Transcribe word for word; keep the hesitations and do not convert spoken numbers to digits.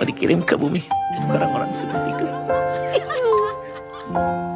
atau dikirim ke bumi untuk orang-orang seperti itu.